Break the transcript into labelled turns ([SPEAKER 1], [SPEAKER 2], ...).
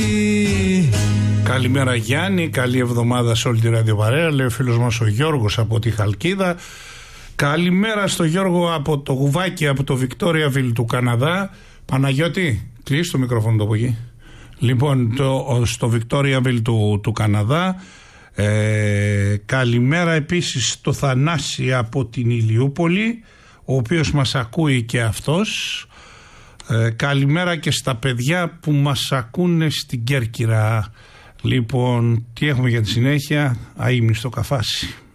[SPEAKER 1] Καλημέρα Γιάννη, καλή εβδομάδα σε όλη τη ραδιοπαρέα, λέει ο φίλος μας ο Γιώργος από τη Χαλκίδα. Καλημέρα στο Γιώργο από το Γουβάκι, από το Βικτόριαβιλ του Καναδά. Παναγιώτη, κλείσει το μικρόφωνο από εκεί. Λοιπόν, στο Βικτόριαβιλ του Καναδά. Καλημέρα επίσης στο Θανάση από την Ηλιούπολη, ο οποίος μας ακούει και αυτός. Καλημέρα και στα παιδιά που μας ακούνε στην Κέρκυρα. Λοιπόν, τι έχουμε για τη συνέχεια? Αείμνηστο Καφάση.